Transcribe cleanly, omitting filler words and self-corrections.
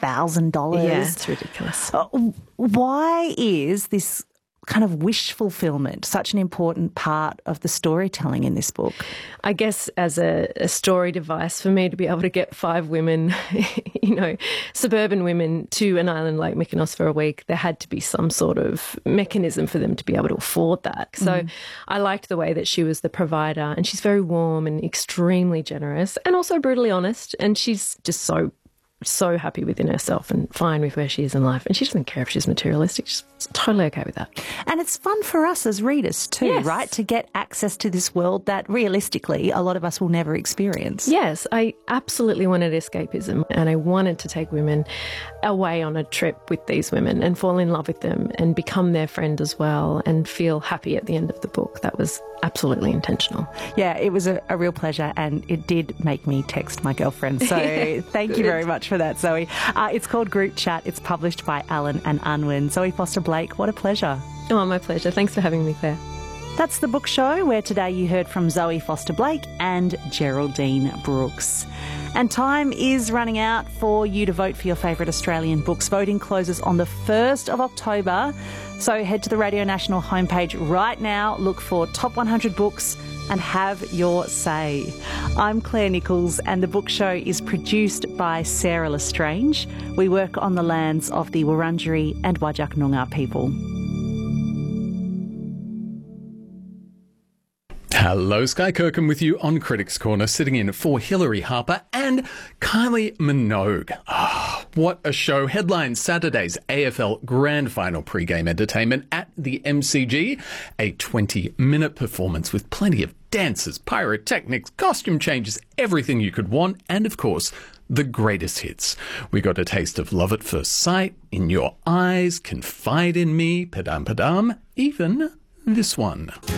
$1,000. Yeah, it's ridiculous. Why is this kind of wish fulfillment such an important part of the storytelling in this book? I guess as a story device for me to be able to get 5 women, suburban women to an island like Mykonos for a week, there had to be some sort of mechanism for them to be able to afford that. So I liked the way that she was the provider, and she's very warm and extremely generous and also brutally honest, and she's just so happy within herself and fine with where she is in life. And she doesn't care if she's materialistic. She's totally okay with that. And it's fun for us as readers too, Yes. right? To get access to this world that realistically a lot of us will never experience. Yes, I absolutely wanted escapism, and I wanted to take women away on a trip with these women and fall in love with them and become their friend as well and feel happy at the end of the book. That was absolutely intentional. Yeah, it was a real pleasure, and it did make me text my girlfriend. So thank you very much for that, Zoe. It's called Group Chat. It's published by Allen and Unwin. Zoe Foster-Blake, what a pleasure. Oh, my pleasure. Thanks for having me, Claire. That's The Book Show, where today you heard from Zoe Foster-Blake and Geraldine Brooks. And time is running out for you to vote for your favourite Australian books. Voting closes on the 1st of October. So head to the Radio National homepage right now, look for Top 100 Books and have your say. I'm Claire Nichols, and The Book Show is produced by Sarah Lestrange. We work on the lands of the Wurundjeri and Whadjuk Noongar people. Hello, Sky Kirkham with you on Critics Corner, sitting in for Hilary Harper and Kylie Minogue. What a show. Headlines Saturday's AFL Grand Final pre-game entertainment at the MCG. A 20-minute performance with plenty of dances, pyrotechnics, costume changes, everything you could want, and of course, the greatest hits. We got a taste of Love at First Sight, In Your Eyes, Confide in Me, Padam Padam, even this one.